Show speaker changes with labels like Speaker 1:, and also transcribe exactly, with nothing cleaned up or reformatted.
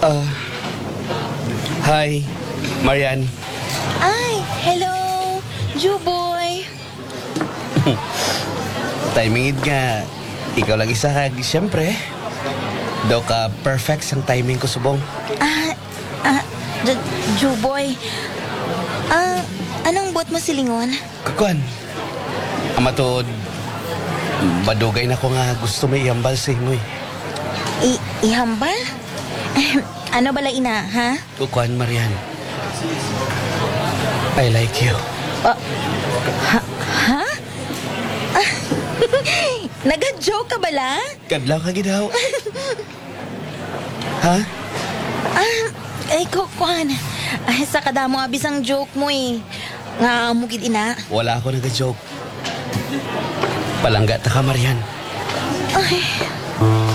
Speaker 1: Ah, hi, Marian.
Speaker 2: Ay, hello, Juboy.
Speaker 1: Timingid nga. Ikaw lang isa kag siyempre. Do ka perfect sang timing ko subong.
Speaker 2: Ah, ah, J- Juboy. Ah, anong buot mo silingon?
Speaker 1: Kakuan. Amatod. Madugay na ko nga gusto may iambal sa imo eh.
Speaker 2: I- ihambal? Ano bala ina, ha?
Speaker 1: Kukuan, Marian. I like you.
Speaker 2: Ah, ha? Ha? Ah, Naga-joke ka bala?
Speaker 1: Kadlaw ka gidaw. Ha?
Speaker 2: Ah, ay, kukuan. Ay, sa kadamo abis ang joke mo eh. Nga mo gid ina.
Speaker 1: Wala ako nag-joke. Palangga ta ka, Marian.
Speaker 2: Ay,